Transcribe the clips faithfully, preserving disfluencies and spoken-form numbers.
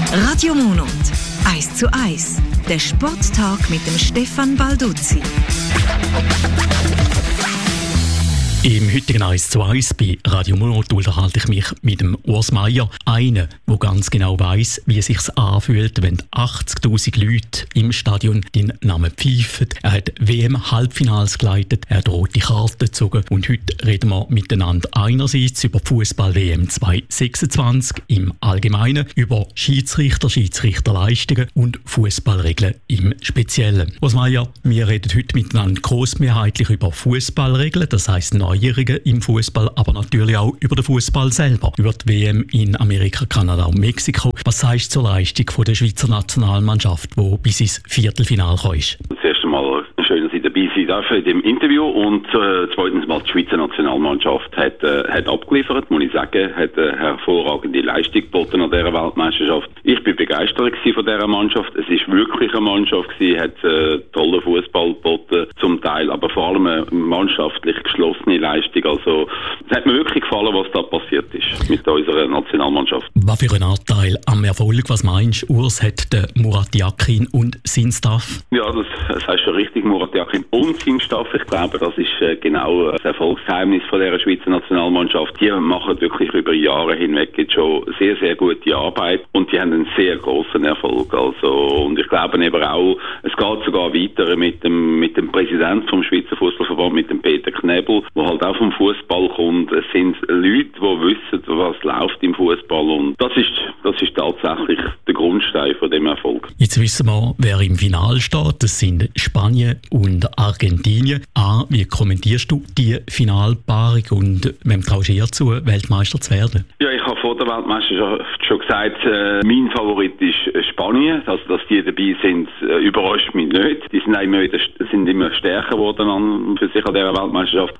Radio Monat, eins zu eins, der Sporttag mit dem Stefan Balduzzi. Im heutigen eins zu eins bei Radio Monat unterhalte ich mich mit dem Urs Meier, einen, der ganz genau weiss, wie es sich anfühlt, wenn achtzigtausend Leute im Stadion den Namen pfeifen. Er hat W M-Halbfinals geleitet, er hat rote Karten gezogen und heute reden wir miteinander einerseits über Fußball-W M zwanzig sechsundzwanzig im Allgemeinen, über Schiedsrichter, Schiedsrichterleistungen und Fußballregeln im Speziellen. Urs Meier, wir reden heute miteinander grossmehrheitlich über Fußballregeln, das heisst Neuerungen im Fußball, aber natürlich auch über den Fußball selber, über die W M in Amerika, Kanada und Mexiko. Was sagst du zur Leistung von der Schweizer Nationalmannschaft, die bis ins Viertelfinale kam? Das erste Mal schön, dass ich dabei sein darf in dem Interview und äh, zweitens mal die Schweizer Nationalmannschaft hat, äh, hat abgeliefert, muss ich sagen, hat eine hervorragende Leistung geboten an dieser Weltmeisterschaft. Ich bin begeistert von dieser Mannschaft. Es ist wirklich eine Mannschaft gewesen, hat äh, tollen Fußball geboten zum Teil, aber vor allem eine mannschaftlich geschlossene Leistung. Also es hat mir wirklich gefallen, was da passiert ist mit unserer Nationalmannschaft. Was für einen Anteil am Erfolg, was meinst du, Urs, hat der Murat Yakin und sein Staff? Ja, das, das heißt schon richtig, Murat Yakin und sein Staff. Ich glaube, das ist äh, genau das Erfolgsgeheimnis von der Schweizer Nationalmannschaft. Die machen wirklich über Jahre hinweg jetzt schon sehr, sehr gute Arbeit und die haben einen sehr großen Erfolg. Also, und ich glaube eben auch, es geht sogar weiter mit dem, mit dem Präsidenten vom Schweizer Fußballverband, mit dem Peter Knebel, der halt auch vom Fußball kommt. Es sind Leute, die wissen, was läuft im Fußball und das ist, das ist tatsächlich der Grundstein von dem Erfolg. Jetzt wissen wir, wer im Finale steht. Das sind Spanien und Argentinien. A, wie kommentierst du die Finalpaarung und wem traust du eher zu, Weltmeister zu werden? Ja, ich habe vor der Weltmeisterschaft schon gesagt, äh, mein Favorit ist Spanien. Also, dass die dabei sind, äh, überrascht mich nicht. Die sind immer, wieder, sind immer stärker geworden an, für sich an dieser Weltmeisterschaft.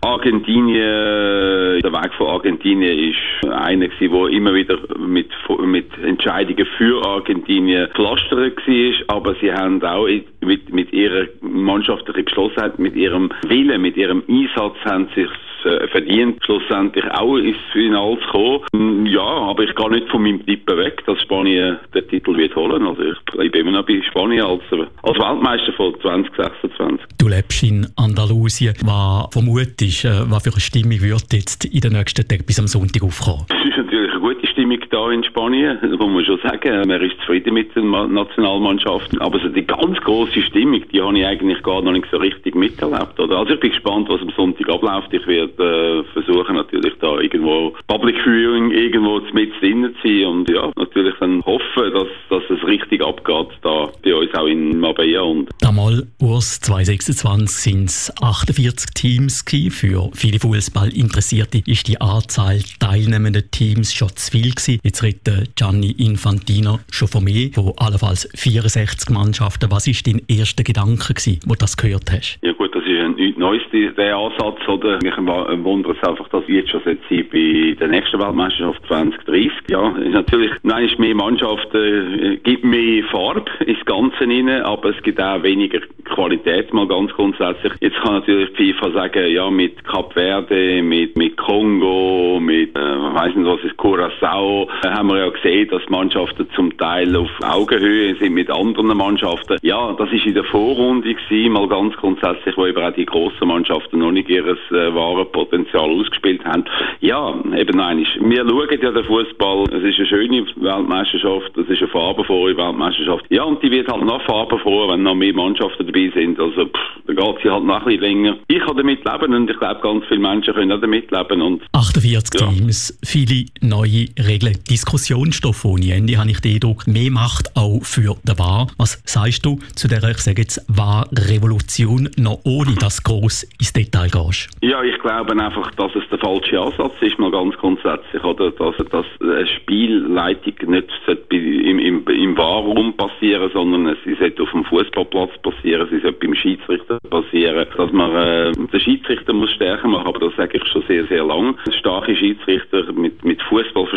Argentinien, der Weg von Argentinien ist einer gewesen, der immer wieder mit, mit Entscheidungen für Argentinien gepflastert war, aber sie haben auch mit, mit ihrer mannschaftlichen Geschlossenheit, mit ihrem Willen, mit ihrem Einsatz haben sich äh, verdient, schlussendlich auch ins Finale zu kommen. Ja, aber ich gehe nicht von meinem Tippen weg, dass Spanien den Titel wird holen. Also ich bleibe immer noch bei Spanien als, als Weltmeister von zwanzig sechsundzwanzig. Du lebst in Andalusien. Was vermutest du, was für eine Stimmung wird jetzt in den nächsten Tagen bis am Sonntag aufkommen? Es ist natürlich eine gute Stimmung da in Spanien, das muss man schon sagen. Man ist zufrieden mit der Nationalmannschaft. Aber so die ganz grosse Stimmung, die habe ich eigentlich gar noch nicht so richtig miterlebt. Oder? Also ich bin gespannt, was am Sonntag abläuft. Ich werde äh, versuchen natürlich da irgendwo Public Viewing irgendwo mit drinnen zu sein und ja, natürlich dann hoffen, dass, dass es richtig abgeht da bei uns auch in Marbella. Und damals, Urs, zwanzig sechsundzwanzig sind es achtundvierzig Teams gewesen. Für viele Fußballinteressierte ist die Anzahl teilnehmender Teams schon zu viel gewesen. Jetzt redet Gianni Infantino schon von mehr, von allenfalls vierundsechzig Mannschaften. Was war dein erster Gedanke gewesen, wo du das gehört hast? Ja gut, das ist ein nichts Neues, der Ansatz, oder? Mich wundert es einfach, dass jetzt schon sein bei der nächsten Weltmeisterschaft zwanzig dreißig. Ja, ist natürlich, nein, ist mehr Mannschaften, äh, gibt mehr Farbe ins Ganze rein, aber es gibt auch weniger Qualität, mal ganz grundsätzlich. Jetzt kann natürlich FIFA sagen, ja, mit Kap Verde, mit, mit Kongo, mit, äh, weiss nicht was ist, Curaçao, äh, haben wir ja gesehen, dass Mannschaften zum Teil auf Augenhöhe sind mit anderen Mannschaften. Ja, das ist in der Vorrunde gewesen, mal ganz grundsätzlich, wo eben auch die grossen Mannschaften noch nicht ihres äh, wahren Potenzial ausgespielt haben. Ja, eben nein, wir schauen ja den Fußball, es ist eine schöne Weltmeisterschaft, es ist eine farbenfrohe Weltmeisterschaft. Ja, und die wird halt noch farbenfroher, wenn noch mehr Mannschaften dabei sind. Also, pff, da geht sie halt noch ein bisschen länger. Ich kann damit leben und ich glaube, ganz viele Menschen können auch damit leben. Und achtundvierzig ja. Teams, viele neue Regeln, Diskussionsstoff ohne Ende, habe ich den Eindruck. Mehr Macht auch für den V A R. Was sagst du zu der, ich sage jetzt, V A R-Revolution, noch ohne dass du gross ins Detail gehst? Ja, ich glaube einfach, dass es der falsche Ansatz ist, mal ganz grundsätzlich, oder? Dass, dass eine Spielleitung nicht im, im, im V A R-Raum passieren, sondern sie sollte auf dem Fußballplatz passieren, sie sollte beim Schiedsrichter passieren, dass man äh, den Schiedsrichter muss stärker machen, aber das sage ich schon sehr, sehr lang. Starke Schiedsrichter mit, mit Fußballverständnis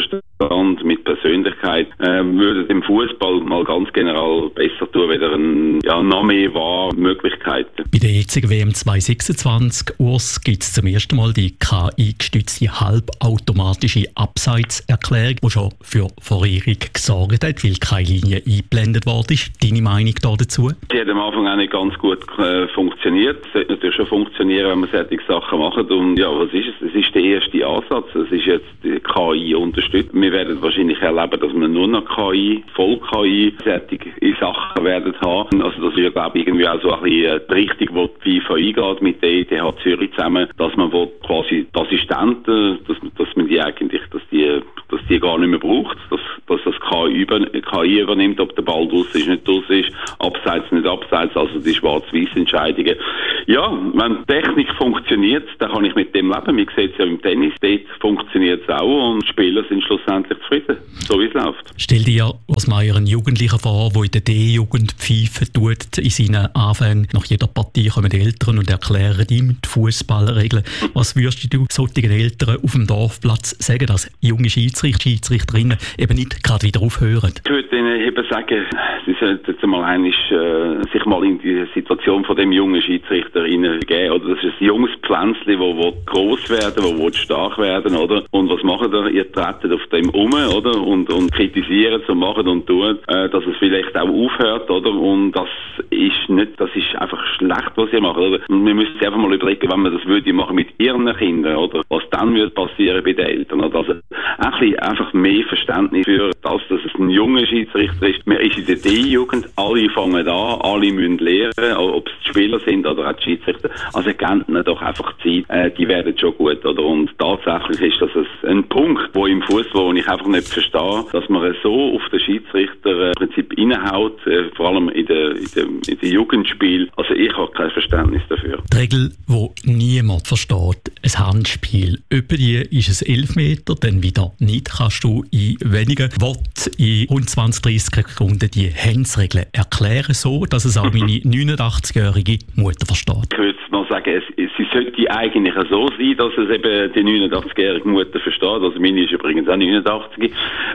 Hintergrund, mit Persönlichkeit, äh, würde dem Fußball mal ganz generell besser tun, wieder ein, ja, noch mehr Wahlmöglichkeiten. Bei der jetzigen W M zwanzig sechsundzwanzig, Urs, gibt es zum ersten Mal die K I-gestützte halbautomatische Abseitserklärung, die schon für Verwirrung gesorgt hat, weil keine Linie eingeblendet worden ist. Deine Meinung dazu? Die hat am Anfang auch nicht ganz gut äh, funktioniert. Es sollte natürlich schon funktionieren, wenn man solche Sachen macht. Und ja, was ist es? Es ist der erste Ansatz. Es ist jetzt die K I unterstützt. Wir werden wahrscheinlich erleben, dass wir nur noch K I, Voll-K I, solche Sachen werden haben. Also das wird, glaube ich, irgendwie auch so ein bisschen die Richtung, wo die FIFA eingeht mit der E T H Zürich zusammen, dass man quasi die Assistenten, dass, dass man die eigentlich, dass die, dass die gar nicht mehr braucht, dass, dass das K I, über, K I übernimmt, ob der Ball draussen ist, nicht draussen ist, abseits, nicht abseits, also die Schwarz-Weiß-Entscheidungen. Ja, wenn die Technik funktioniert, dann kann ich mit dem leben. Man sieht es ja im Tennis, dort funktioniert es auch und die Spieler sind schlussendlich zufrieden, so wie es läuft. Stell dir Urs Meier einen Jugendlichen vor, der in der D-Jugend pfeifen tut. In seinen Anfängen nach jeder Partie kommen die Eltern und erklären ihm die Fußballregeln. Was würdest du solchen Eltern auf dem Dorfplatz sagen, dass junge Schiedsrichter, Schiedsrichterinnen eben nicht gerade wieder aufhören? Ich würde ihnen eben sagen, sie sollten jetzt mal einmal, äh, sich mal in die Situation von dem jungen Schiedsrichter hineingeben. Oder das ist ein junges Pflänzchen, das gross werden will, das stark werden, oder? Und was macht ihr? Ihr tretet auf dem um, oder? Und, und kritisiert und macht und tut, äh, dass es vielleicht auch aufhört, oder? Und das ist nicht, das ist einfach schlecht, was ihr macht, oder? Und wir müssen sich einfach mal überlegen, wenn man das würde machen mit ihren Kindern, oder? Was dann würde passieren bei den Eltern, oder? Also, ein bisschen einfach mehr Verständnis für das, dass es ein junger Schiedsrichter ist. Man ist in der D-Jugend, alle fangen an, alle müssen lernen, ob es die Spieler sind oder auch die Schiedsrichter. Also gebt ihnen doch einfach Zeit, äh, die werden schon gut, oder? Und tatsächlich ist das ein Punkt, wo im Fußball, wo ich einfach nicht verstehe, dass man so auf den Schiedsrichter äh, im Prinzip reinhaut, äh, vor allem in der, in der, in der Jugendspiel. Also ich habe kein Verständnis dafür. Die Regel, die niemand versteht, ein Handspiel. Etwa die ist es Elfmeter, dann wieder nicht. Kannst du in wenigen Worten in rund zwanzig, dreißig Sekunden die Handsregeln erklären, so dass es auch meine neunundachtzigjährige Mutter versteht? Ich würde mal sagen, es, es, sie sollte eigentlich so sein, dass es eben die neunundachtzigjährige Mutter versteht. Also meine ist übrigens auch neunundachtzig.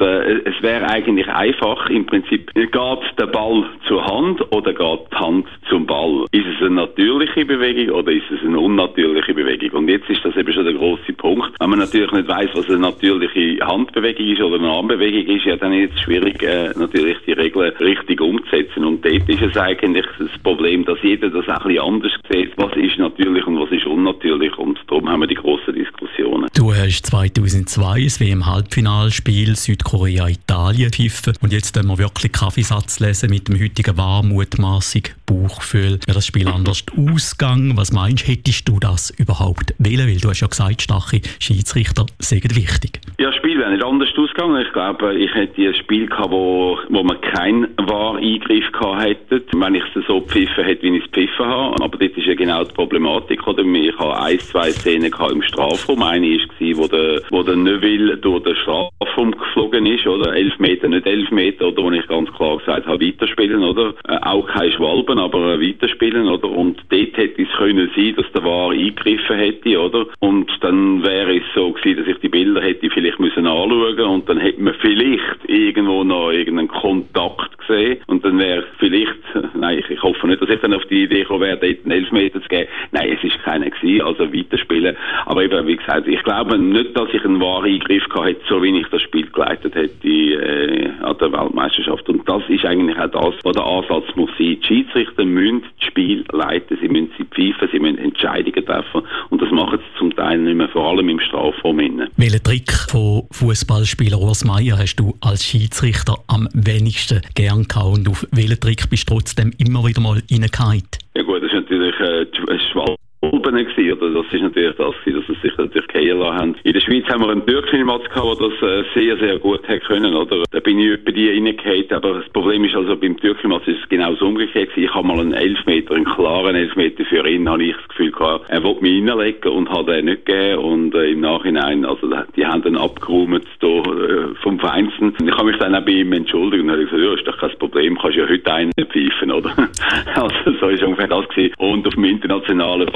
Es wäre eigentlich einfach, im Prinzip, geht der Ball zur Hand oder geht die Hand zum Ball? Ist es eine natürliche Bewegung oder ist es eine unnatürliche Bewegung? Und jetzt ist das eben schon der grosse Punkt. Wenn man natürlich nicht weiss, was eine natürliche Handbewegung ist oder eine Armbewegung ist, ja, dann ist es schwierig, äh, natürlich die Regeln richtig umzusetzen. Und dort ist es eigentlich das Problem, dass jeder das ein bisschen anders sieht. Was ist natürlich und was ist unnatürlich? Und darum haben wir die grossen Diskussionen. Du hast zweitausendzwei das W M-Halbfinalspiel Südkorea-Italien gepfiffen. Und jetzt können wir wirklich Kaffeesatz lesen mit dem heutigen Warmutmassung Bauchgefühl. Wäre das Spiel anders ausgegangen? Was meinst du, hättest du das überhaupt wählen? Weil du hast ja gesagt, Stachi, Schiedsrichter sind wichtig. Ja, das Spiel wäre nicht anders ausgegangen. Ich glaube, ich hätte ein Spiel gehabt, wo, wo man keinen V A R-Eingriff gehabt hätte, wenn ich es so gepfiffen hätte, wie ich es gepfiffen habe. Aber das ist ja genau die Problematik. Oder? Ich habe ein, zwei Szenen gehabt im Strafraum. Eine war, wo der, wo der Neuville durch den Strafraum geflogen ist, oder? Elf Meter, nicht elf Meter, oder? Wo ich ganz klar gesagt habe, weiterspielen, oder? Äh, auch kein Schwalben, aber äh, weiterspielen, oder? Und dort hätte es können sein, dass der V A R eingegriffen hätte, oder? Und dann wäre es so gewesen, dass ich die Bilder hätte vielleicht müssen anschauen und dann hätte man vielleicht irgendwo noch irgendeinen Kontakt gesehen und dann wäre vielleicht, nein, ich, ich hoffe nicht, dass ich dann auf die Idee gekommen wäre, dort einen Elfmeter zu geben. Nein, es ist keiner gewesen, also weiterspielen. Aber eben, wie gesagt, ich glaube nicht, dass ich einen V A R-Eingriff gehabt hätte, so wie ich das Spiel geleitet hätte äh, an der Weltmeisterschaft. Und das ist eigentlich auch das, was der Ansatz muss sein. Die Schiedsrichter müssen das Spiel leiten, sie müssen sie pfeifen, sie müssen Entscheidungen treffen und das machen sie zum Teil nicht mehr, vor allem im Strafraum. Welchen Trick von Fußballspieler Urs Meier hast du als Schiedsrichter am wenigsten gern gehabt und auf welchen Trick bist du trotzdem immer wieder mal reingefallen? Ja gut, das ist natürlich äh, Schwalben gewesen, oder? Das ist natürlich das, dass es sich natürlich gehen lassen haben. In der Schweiz haben wir einen Türkchen-Match gehabt, der das äh, sehr, sehr gut hätte können, oder? Da bin ich bei die reingefallen, aber das Problem ist also, beim Türkchen-Match ist es genau so umgekehrt gewesen. Ich habe mal einen Elfmeter, einen klaren Elfmeter für ihn, habe ich das Gefühl gehabt, er wollte mich reinlegen und hat er nicht gegeben und äh, im Nachhinein, also die haben dann abgeräumt da, äh, vom Feinsten. Ich habe mich dann auch bei ihm entschuldigt und habe gesagt, ja, ist doch kein Problem, kannst ja heute einen pfeifen, oder? Also so ist ungefähr das gewesen. Und auf dem internationalen Parkett ist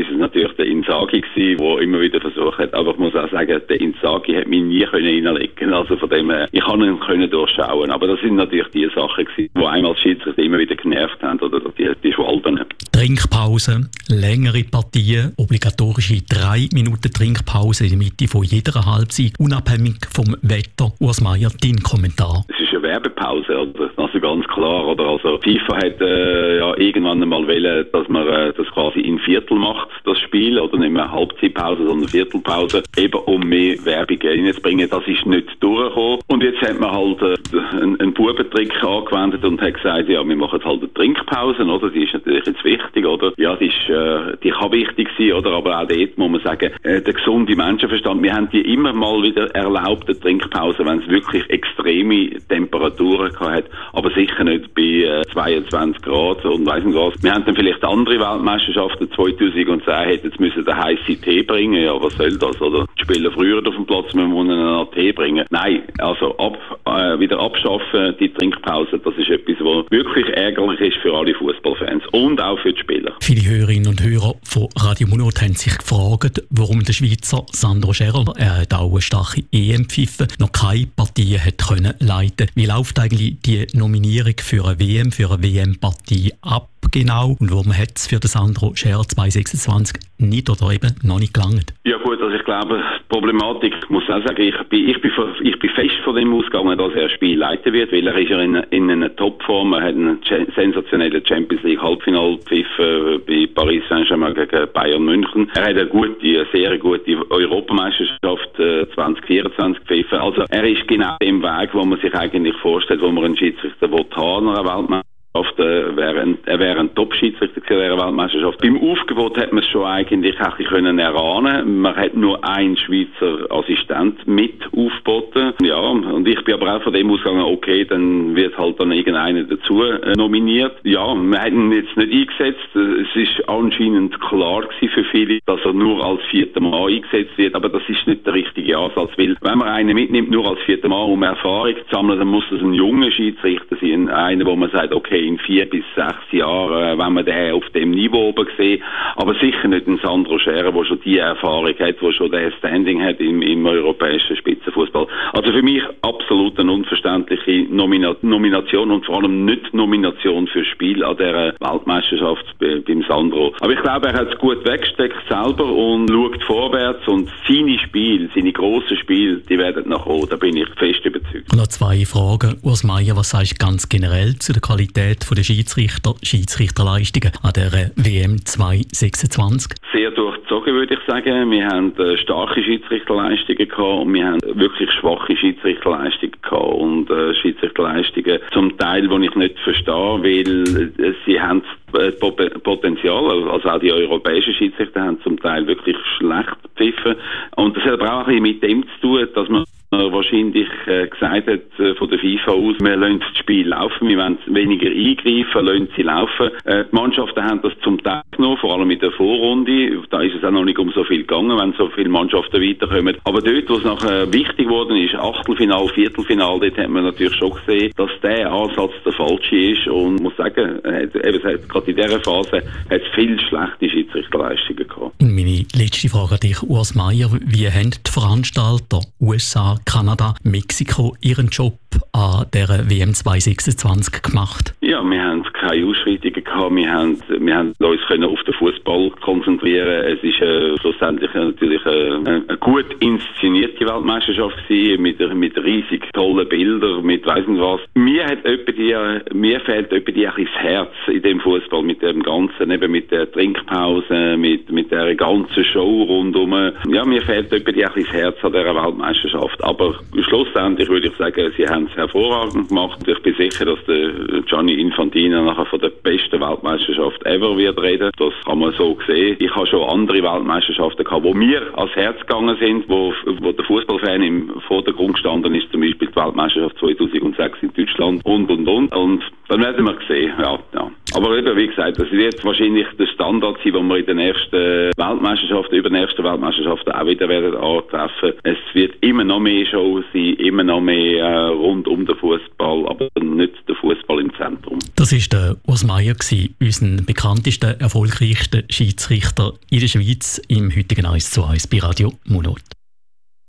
ist es natürlich der Inzaghi gewesen, der immer wieder versucht hat. Aber ich muss auch sagen, der Inzaghi hat mich nie können reinlegen. Also von dem her, ich kann ihn können durchschauen. Aber das sind natürlich die Sachen gewesen, die einmal als Schiedsrichter immer wieder genervt haben, oder die, die Schwalben. Trinkpause, längere Partien, obligatorische drei Minuten Trinkpause in der Mitte von jeder Halbzeit, unabhängig vom Wetter. Urs Meier, dein Kommentar. Es ist eine Werbepause, oder? Also ganz klar, oder? Also FIFA hat äh, ja irgendwann einmal wollen, dass man äh, das quasi in Viertel macht, das Spiel, oder nicht mehr Halbzeitpause, sondern Viertelpause, eben um mehr Werbung reinzubringen. Das ist nicht durchgekommen. Und jetzt hat man halt äh, einen, einen Bubentrick angewendet und hat gesagt, ja, wir machen halt eine Trinkpause, oder? Die ist natürlich jetzt wichtig, oder? Ja, die ist, äh, die kann wichtig sein, oder? Aber auch dort muss man sagen, äh, der gesunde Menschenverstand, wir haben die immer mal wieder erlaubt, eine Trinkpause, wenn es wirklich extreme Temperaturen gehabt hat, aber sicher nicht bei äh, zweiundzwanzig Grad und weiss nicht was. Wir haben dann vielleicht andere Weltmeisterschaften zweitausendzehn hätten jetzt müssen den heißen Tee bringen, ja, was soll das, oder? Die Spieler früher auf dem Platz, wir müssen einen Tee bringen. Nein, also ab, äh, wieder abschaffen, die Trinkpause, das ist etwas, was wirklich ärgerlich ist für alle Fußballfans und auch für die Spieler. Viele Hörerinnen und Hörer von Radio Monot haben sich gefragt, warum der Schweizer Sandro Scherl, er hat auch eine starke E M pfiffen, noch keine Partie hat können leiten. Wie läuft eigentlich die Nominierung für eine W M, für eine W M-Partie ab genau? Und warum hat es für den Sandro Scherl zweitausendsechsundzwanzig nicht oder eben noch nicht gelangt? Ja gut, also ich glaube, die Problematik, ich muss auch sagen, ich bin, ich bin, ich bin fest von dem ausgegangen, dass er ein Spiel leiten wird, weil er ist ja in, in einer Topform, er hat einen sensationellen Champions League Halbfinal pfiffen bei Paris Saint-Germain gegen Bayern München. Er hat eine gute, eine sehr gute Europameisterschaft äh, zwanzig vierundzwanzig pfiffen. Also er ist genau dem Weg, wo man sich eigentlich vorstellt, wo man einen Schiedsrichter will haben, einer Weltmeisterschaft. Er wäre ein, er wäre ein Top-Schiedsrichter in der Weltmeisterschaft. Beim Aufgebot hat man es schon eigentlich auch können erahnen. Man hat nur einen Schweizer Assistent mit aufgeboten. Ja, und ich bin aber auch von dem ausgegangen, okay, dann wird halt dann irgendeiner dazu äh, nominiert. Ja, wir hätten ihn jetzt nicht eingesetzt. Es ist anscheinend klar gewesen für viele, dass er nur als vierter Mann eingesetzt wird, aber das ist nicht der richtige Ansatz, weil wenn man einen mitnimmt, nur als vierter Mann, um Erfahrung zu sammeln, dann muss das ein junger Schiedsrichter sein, einer, wo man sagt, okay, in vier bis sechs Jahren, wenn man den auf dem Niveau oben sieht, aber sicher nicht ein Sandro Scherl, der schon die Erfahrung hat, der schon das Standing hat im, im europäischen Spitzenfußball. Also für mich absolut eine unverständliche Nomina- Nomination und vor allem nicht Nomination für Spiel an dieser Weltmeisterschaft bei, beim Sandro. Aber ich glaube, er hat es gut weggesteckt selber und schaut vorwärts und seine Spiele, seine grossen Spiele, die werden noch kommen, da bin ich fest überzeugt. Noch zwei Fragen. Urs Meier, was sagst du ganz generell zu der Qualität von der Schiedsrichter, Schiedsrichterleistungen an der W M zweitausendsechsundzwanzig? Sehr durchzogen, würde ich sagen. Wir haben äh, starke Schiedsrichterleistungen gehabt und wir haben wirklich schwache Schiedsrichterleistungen gehabt und äh, Schiedsrichterleistungen zum Teil, die ich nicht verstehe, weil äh, sie haben äh, Potenzial, also auch die europäischen Schiedsrichter haben zum Teil wirklich schlecht gepfiffen und das hat aber auch ein bisschen mit dem zu tun, dass man wahrscheinlich äh, gesagt hat äh, von der FIFA aus, wir lassen das Spiel laufen, wir wollen weniger eingreifen, lassen sie laufen. Äh, die Mannschaften haben das zum Teil genommen, vor allem in der Vorrunde. Da ist es auch noch nicht um so viel gegangen, wenn so viele Mannschaften weiterkommen. Aber dort, wo es nachher wichtig geworden ist, Achtelfinal, Viertelfinal, dort hat man natürlich schon gesehen, dass der Ansatz der falsche ist und muss sagen, äh, eben, hat, gerade in dieser Phase hat es viel schlechte Schiedsrichterleistungen gehabt. Meine letzte Frage an dich, Urs Meier. Wie haben die Veranstalter U S A, Kanada, Mexiko ihren Job an der W M zweitausendsechsundzwanzig gemacht? Ja, wir haben keine Ausschreitungen gehabt, wir haben, wir haben uns können auf den Fußball konzentrieren. Es ist äh, schlussendlich natürlich äh, eine gut inszenierte Weltmeisterschaft gewesen, mit, mit riesig tollen Bildern, mit weiss nicht was. Mir hat etwa die, mir fehlt etwa die ein bisschen das Herz in dem Fußball, mit dem Ganzen, eben mit der Trinkpause, mit, mit der ganzen Show rundum. Ja, mir fehlt etwa die ein bisschen das Herz an dieser Weltmeisterschaft. Aber schlussendlich würde ich sagen, sie haben es hervorragend gemacht. Ich bin sicher, dass der Gianni Infantino nachher von der besten Weltmeisterschaft ever wird reden. Das kann man so sehen. Ich habe schon andere Weltmeisterschaften gehabt, wo mir ans Herz gegangen sind, wo, wo der Fußballfan im Vordergrund gestanden ist, zum Beispiel die Weltmeisterschaft zweitausendsechs in Deutschland und, und, und. Und dann werden wir sehen, ja, ja. Aber eben, wie gesagt, das wird wahrscheinlich der Standard sein, den wir in den ersten Weltmeisterschaften, über den ersten Weltmeisterschaften auch wieder werden antreffen. Es wird immer noch mehr Show sein, immer noch mehr äh, rund um den Fußball, aber nicht der Fußball im Zentrum. Das war der Urs Meier, unser bekanntester, erfolgreichster Schiedsrichter in der Schweiz im heutigen eins zu eins bei Radio Monot.